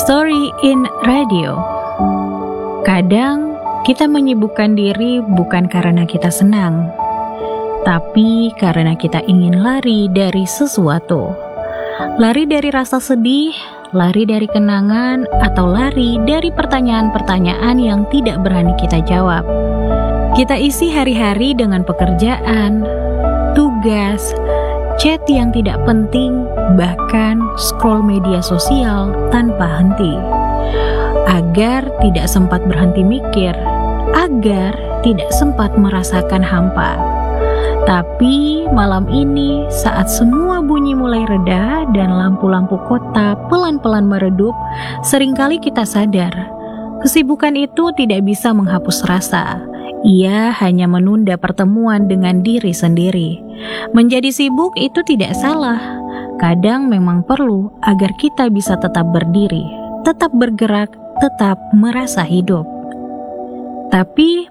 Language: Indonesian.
Story in Radio. Kadang kita menyibukkan diri bukan karena kita senang, tapi karena kita ingin lari dari sesuatu. Lari dari rasa sedih, lari dari kenangan, atau lari dari pertanyaan-pertanyaan yang tidak berani kita jawab. Kita isi hari-hari dengan pekerjaan, tugas, chat yang tidak penting, bahkan scroll media sosial tanpa henti. Agar tidak sempat berhenti mikir, agar tidak sempat merasakan hampa. Tapi malam ini saat semua bunyi mulai reda dan lampu-lampu kota pelan-pelan meredup, seringkali kita sadar, kesibukan itu tidak bisa menghapus rasa. Ia hanya menunda pertemuan dengan diri sendiri. Menjadi sibuk itu tidak salah. Kadang memang perlu agar kita bisa tetap berdiri, tetap bergerak, tetap merasa hidup. Tapi